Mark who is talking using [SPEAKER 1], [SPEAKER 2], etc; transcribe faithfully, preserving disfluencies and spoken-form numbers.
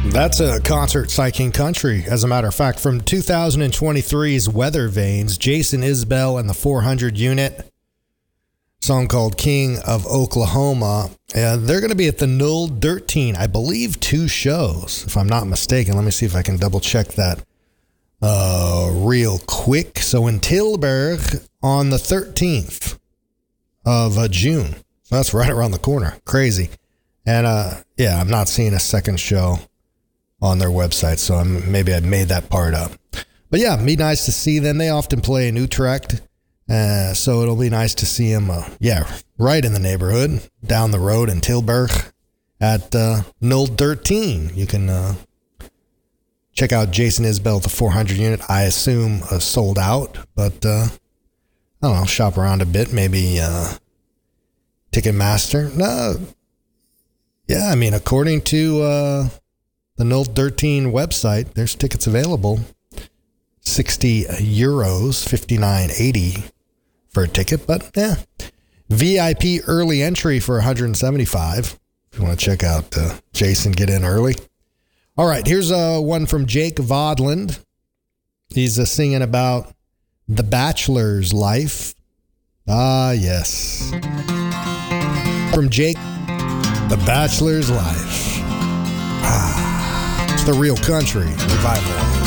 [SPEAKER 1] That's a concert Psyching Country. As a matter of fact, from two thousand twenty-three's Weather Vanes, Jason Isbell and the four hundred unit, song called King of Oklahoma. Uh, they're going to be at the Null Dirteen, I believe two shows, if I'm not mistaken. Let me see if I can double check that uh, real quick. So in Tilburg on the thirteenth of uh, June. So that's right around the corner. Crazy. And uh, yeah, I'm not seeing a second show on their website, so I'm, maybe I made that part up. But yeah, be nice to see them. They often play in Utrecht, uh, so it'll be nice to see them, uh, yeah, right in the neighborhood, down the road in Tilburg at uh, Null Dirteen. You can uh, check out Jason Isbell, the four hundred unit. I assume uh, sold out, but uh, I don't know, shop around a bit, maybe uh, Ticketmaster. No, yeah, I mean, according to uh, the Null Dirteen website, there's tickets available. sixty euros, fifty-nine eighty for a ticket, but yeah. V I P early entry for one hundred seventy-five. If you want to check out uh, Jason, get in early. All right, here's uh, one from Jake Vodland. He's uh, singing about The Bachelor's Life. Ah, yes. From Jake, The Bachelor's Life. Ah, it's the real country revival.